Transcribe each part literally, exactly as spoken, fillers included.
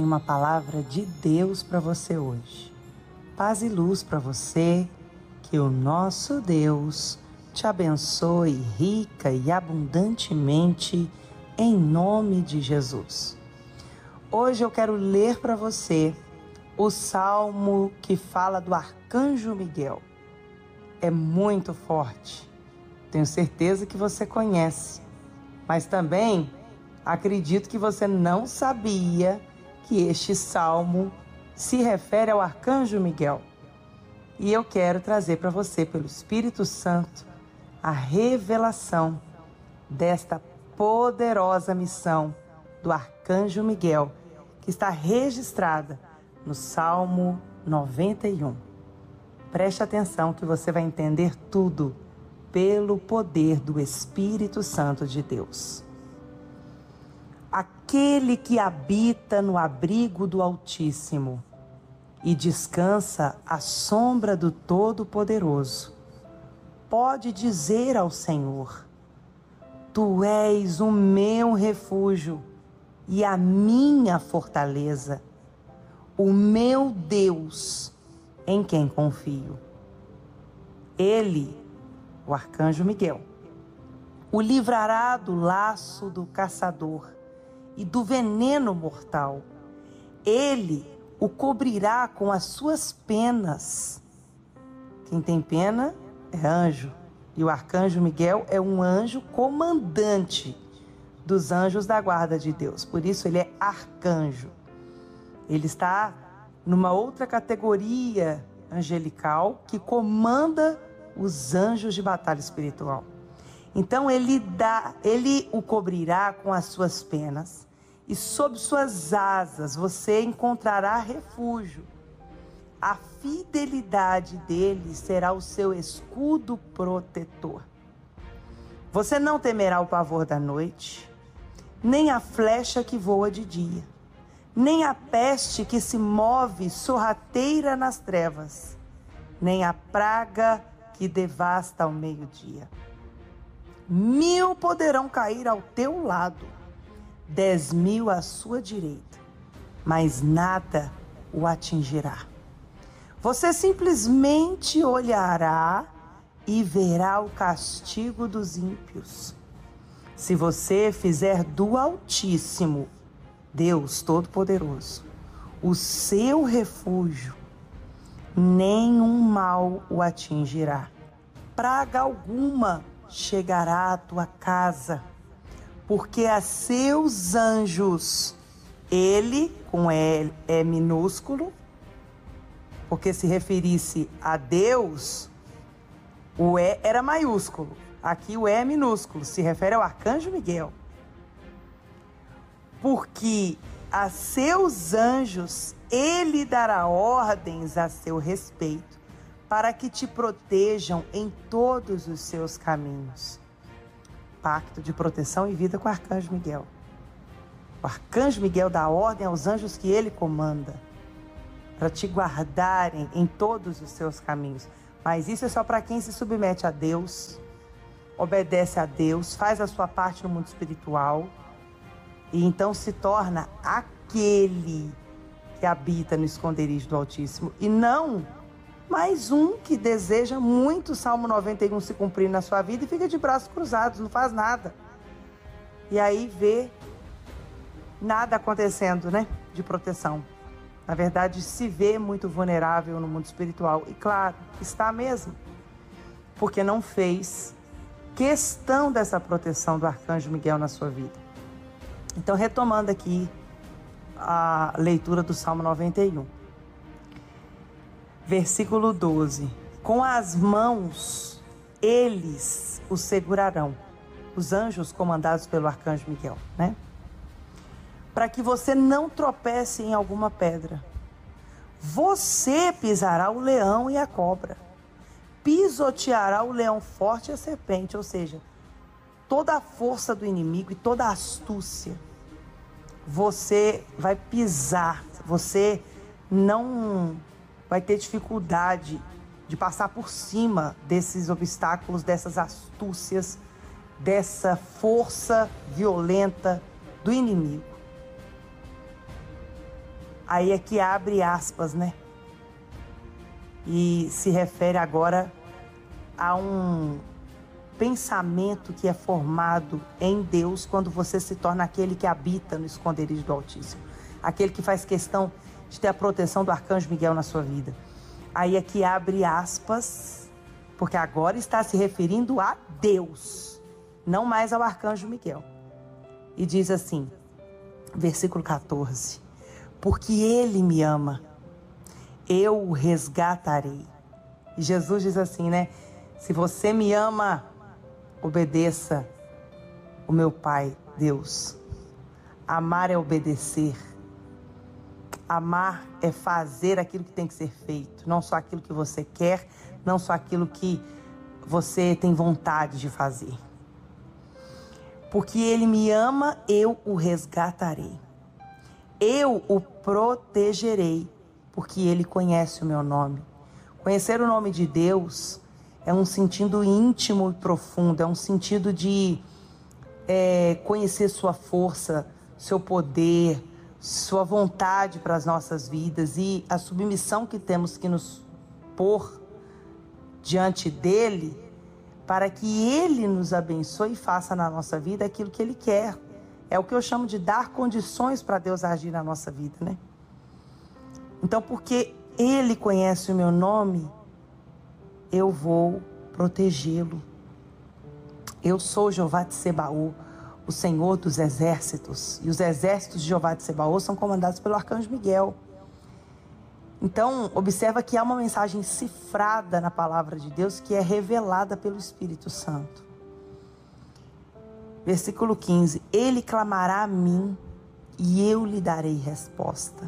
Uma palavra de Deus para você hoje. Paz e luz para você, que o nosso Deus te abençoe rica e abundantemente em nome de Jesus. Hoje eu quero ler para você o salmo que fala do arcanjo Miguel. É muito forte, tenho certeza que você conhece, mas também acredito que você não sabia que este salmo se refere ao arcanjo Miguel. E eu quero trazer para você, pelo Espírito Santo, a revelação desta poderosa missão do arcanjo Miguel, que está registrada no Salmo noventa e um. Preste atenção que você vai entender tudo pelo poder do Espírito Santo de Deus. Aquele que habita no abrigo do Altíssimo e descansa à sombra do Todo-Poderoso, pode dizer ao Senhor: Tu és o meu refúgio e a minha fortaleza, o meu Deus em quem confio. Ele, o arcanjo Miguel, o livrará do laço do caçador e do veneno mortal. Ele o cobrirá com as suas penas. Quem tem pena é anjo, e o arcanjo Miguel é um anjo comandante dos anjos da guarda de Deus. Por isso ele é arcanjo. Ele está numa outra categoria angelical que comanda os anjos de batalha espiritual. Então ele dá, ele o cobrirá com as suas penas, e sob suas asas você encontrará refúgio. A fidelidade dele será o seu escudo protetor. Você não temerá o pavor da noite, nem a flecha que voa de dia, nem a peste que se move sorrateira nas trevas, nem a praga que devasta ao meio-dia. Mil poderão cair ao teu lado, dez mil à sua direita, mas nada o atingirá. Você simplesmente olhará e verá o castigo dos ímpios. Se você fizer do Altíssimo, Deus Todo-Poderoso, o seu refúgio, nenhum mal o atingirá. Praga alguma chegará à tua casa, porque a seus anjos, ele, com E, é minúsculo, porque se referisse a Deus, o E era maiúsculo. Aqui o E é minúsculo, se refere ao arcanjo Miguel. Porque a seus anjos ele dará ordens a seu respeito, para que te protejam em todos os seus caminhos. Pacto de proteção e vida com o arcanjo Miguel. O arcanjo Miguel dá ordem aos anjos que ele comanda, para te guardarem em todos os seus caminhos. Mas isso é só para quem se submete a Deus, obedece a Deus, faz a sua parte no mundo espiritual, e então se torna aquele que habita no esconderijo do Altíssimo, e não mais um que deseja muito o Salmo noventa e um se cumprir na sua vida e fica de braços cruzados, não faz nada. E aí vê nada acontecendo, né, de proteção. Na verdade, se vê muito vulnerável no mundo espiritual. E claro, está mesmo, porque não fez questão dessa proteção do arcanjo Miguel na sua vida. Então, retomando aqui a leitura do Salmo noventa e um. Versículo doze. Com as mãos eles o segurarão. Os anjos comandados pelo arcanjo Miguel, né? Para que você não tropece em alguma pedra. Você pisará o leão e a cobra. Pisoteará o leão forte e a serpente. Ou seja, toda a força do inimigo e toda a astúcia você vai pisar. Você não vai ter dificuldade de passar por cima desses obstáculos, dessas astúcias, dessa força violenta do inimigo. Aí aqui abre aspas, né? E se refere agora a um pensamento que é formado em Deus quando você se torna aquele que habita no esconderijo do Altíssimo. Aquele que faz questão de ter a proteção do Arcanjo Miguel na sua vida. Aí aqui abre aspas, porque agora está se referindo a Deus, não mais ao Arcanjo Miguel. E diz assim, versículo quatorze, porque Ele me ama, eu o resgatarei. E Jesus diz assim, né? Se você me ama, obedeça o meu Pai, Deus. Amar é obedecer. Amar é fazer aquilo que tem que ser feito. Não só aquilo que você quer, não só aquilo que você tem vontade de fazer. Porque Ele me ama, eu o resgatarei. Eu o protegerei, porque Ele conhece o meu nome. Conhecer o nome de Deus é um sentido íntimo e profundo, é um sentido de é, conhecer sua força, seu poder, sua vontade para as nossas vidas e a submissão que temos que nos pôr diante dele para que ele nos abençoe e faça na nossa vida aquilo que ele quer. É o que eu chamo de dar condições para Deus agir na nossa vida, né? Então, porque Ele conhece o meu nome, eu vou protegê-lo. Eu sou Jeová de Sebaô, o Senhor dos exércitos. E os exércitos de Jeová de Sebaô são comandados pelo Arcanjo Miguel. Então, observa que há uma mensagem cifrada na palavra de Deus que é revelada pelo Espírito Santo. Versículo quinze. Ele clamará a mim e eu lhe darei resposta.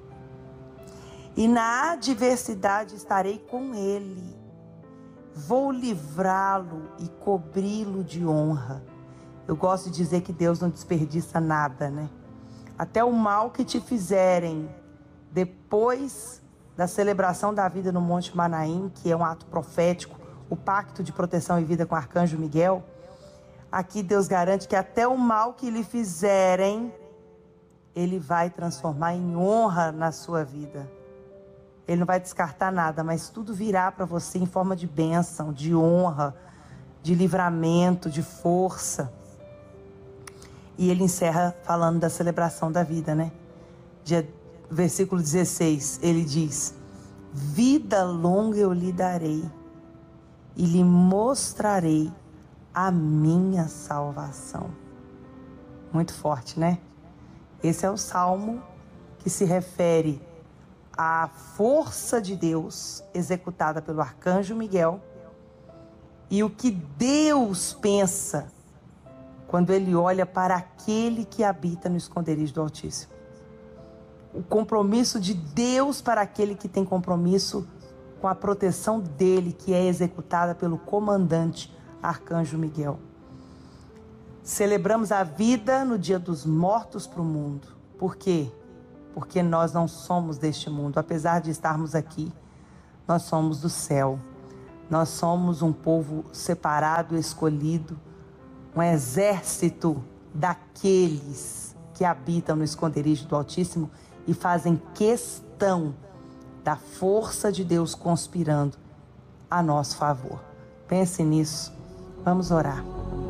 E na adversidade estarei com ele. Vou livrá-lo e cobri-lo de honra. Eu gosto de dizer que Deus não desperdiça nada, né? Até o mal que te fizerem depois da celebração da vida no Monte Manaim, que é um ato profético, o pacto de proteção e vida com o Arcanjo Miguel, aqui Deus garante que até o mal que lhe fizerem, Ele vai transformar em honra na sua vida. Ele não vai descartar nada, mas tudo virá para você em forma de bênção, de honra, de livramento, de força. E ele encerra falando da celebração da vida, né? De, versículo dezesseis, ele diz: vida longa eu lhe darei e lhe mostrarei a minha salvação. Muito forte, né? Esse é o salmo que se refere à força de Deus executada pelo Arcanjo Miguel e o que Deus pensa quando Ele olha para aquele que habita no esconderijo do Altíssimo. O compromisso de Deus para aquele que tem compromisso com a proteção dele, que é executada pelo comandante Arcanjo Miguel. Celebramos a vida no dia dos mortos para o mundo. Por quê? Porque nós não somos deste mundo. Apesar de estarmos aqui, nós somos do céu. Nós somos um povo separado, escolhido, um exército daqueles que habitam no esconderijo do Altíssimo e fazem questão da força de Deus conspirando a nosso favor. Pense nisso. Vamos orar.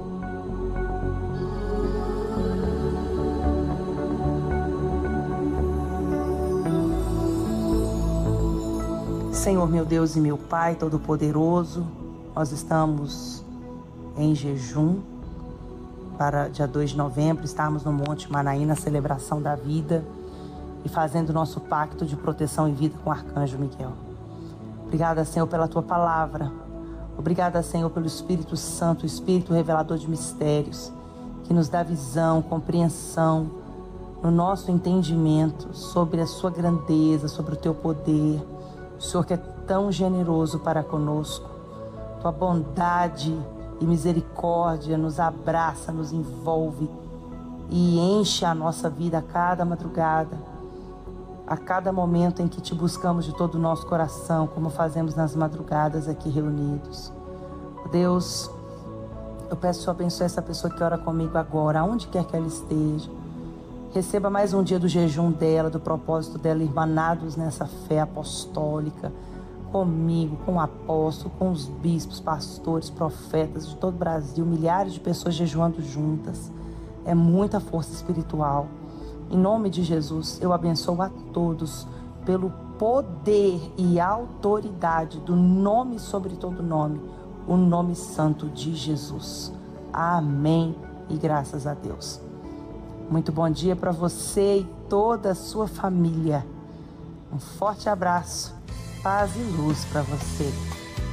Senhor, meu Deus e meu Pai Todo-Poderoso, nós estamos em jejum para dia dois de novembro, estarmos no Monte Manaim na celebração da vida e fazendo nosso pacto de proteção e vida com o Arcanjo Miguel. Obrigada, Senhor, pela Tua palavra. Obrigada, Senhor, pelo Espírito Santo, o Espírito revelador de mistérios, que nos dá visão, compreensão no nosso entendimento sobre a Sua grandeza, sobre o Teu poder. O Senhor que é tão generoso para conosco. Tua bondade e misericórdia nos abraça, nos envolve e enche a nossa vida a cada madrugada, a cada momento em que Te buscamos de todo o nosso coração, como fazemos nas madrugadas aqui reunidos. Deus, eu peço que o Senhor abençoe essa pessoa que ora comigo agora, aonde quer que ela esteja. Receba mais um dia do jejum dela, do propósito dela, irmanados nessa fé apostólica, comigo, com o apóstolo, com os bispos, pastores, profetas de todo o Brasil, milhares de pessoas jejuando juntas. É muita força espiritual. Em nome de Jesus, eu abençoo a todos pelo poder e autoridade do nome sobre todo nome, o nome santo de Jesus. Amém e graças a Deus. Muito bom dia para você e toda a sua família. Um forte abraço, paz e luz para você.